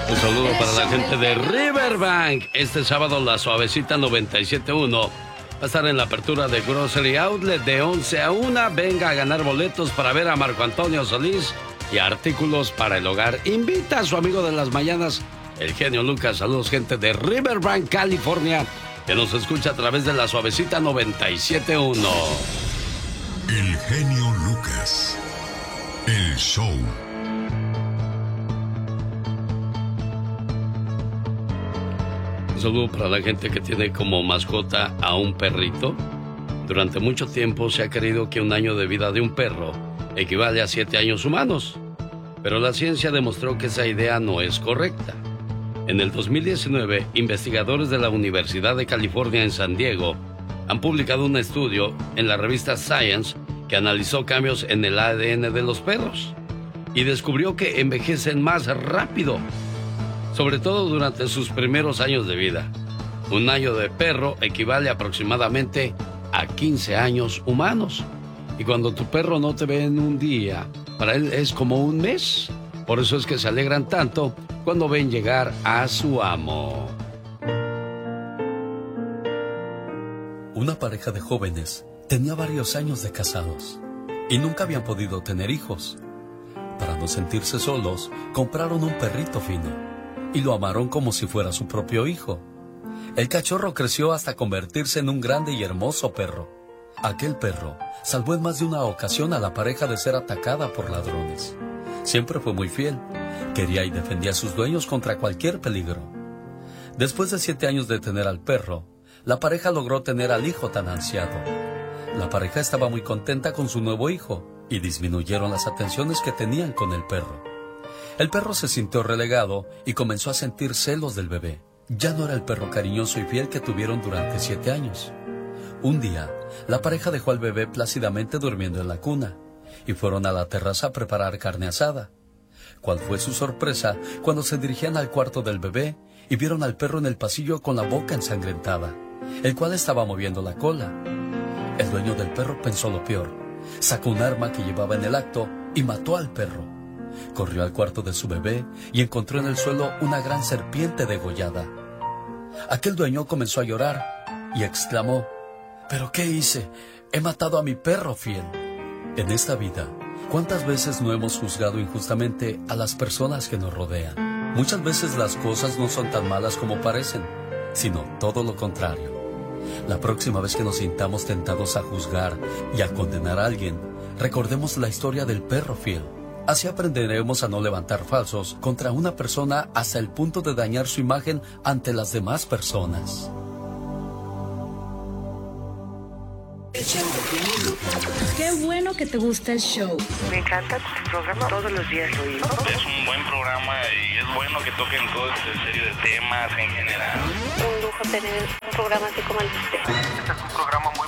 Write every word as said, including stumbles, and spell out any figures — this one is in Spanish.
Un saludo para la gente de Riverbank. Este sábado la Suavecita noventa y siete punto uno va a estar en la apertura de Grocery Outlet de once a una. Venga a ganar boletos para ver a Marco Antonio Solís y artículos para el hogar. Invita a su amigo de las mañanas, el genio Lucas. Saludos, gente de Riverbank, California, que nos escucha a través de la Suavecita noventa y siete punto uno. El genio Lucas. El show. Un saludo para la gente que tiene como mascota a un perrito. Durante mucho tiempo se ha creído que un año de vida de un perro equivale a siete años humanos. Pero la ciencia demostró que esa idea no es correcta. En el dos mil diecinueve, investigadores de la Universidad de California en San Diego han publicado un estudio en la revista Science que analizó cambios en el A D N de los perros y descubrió que envejecen más rápido, sobre todo durante sus primeros años de vida. Un año de perro equivale aproximadamente a quince años humanos. Y cuando tu perro no te ve en un día, para él es como un mes. Por eso es que se alegran tanto cuando ven llegar a su amo. Una pareja de jóvenes tenía varios años de casados y nunca habían podido tener hijos. Para no sentirse solos, compraron un perrito fino y lo amaron como si fuera su propio hijo. El cachorro creció hasta convertirse en un grande y hermoso perro. Aquel perro salvó en más de una ocasión a la pareja de ser atacada por ladrones. Siempre fue muy fiel, quería y defendía a sus dueños contra cualquier peligro. Después de siete años de tener al perro, la pareja logró tener al hijo tan ansiado. La pareja estaba muy contenta con su nuevo hijo y disminuyeron las atenciones que tenían con el perro. El perro se sintió relegado y comenzó a sentir celos del bebé. Ya no era el perro cariñoso y fiel que tuvieron durante siete años. Un día, la pareja dejó al bebé plácidamente durmiendo en la cuna y fueron a la terraza a preparar carne asada. ¿Cuál fue su sorpresa cuando se dirigían al cuarto del bebé y vieron al perro en el pasillo con la boca ensangrentada, el cual estaba moviendo la cola? El dueño del perro pensó lo peor. Sacó un arma que llevaba en el acto y mató al perro. Corrió al cuarto de su bebé y encontró en el suelo una gran serpiente degollada. Aquel dueño comenzó a llorar y exclamó: ¿pero qué hice? He matado a mi perro fiel. En esta vida, ¿cuántas veces no hemos juzgado injustamente a las personas que nos rodean? Muchas veces las cosas no son tan malas como parecen, sino todo lo contrario. La próxima vez que nos sintamos tentados a juzgar y a condenar a alguien, recordemos la historia del perro fiel. Así aprenderemos a no levantar falsos contra una persona hasta el punto de dañar su imagen ante las demás personas. Qué bueno que te gusta el show. Me encanta tu programa, todos los días lo oigo. Es un buen programa y es bueno que toquen todo este serie de temas en general. Un lujo tener un programa así como el de usted. Este es un programa muy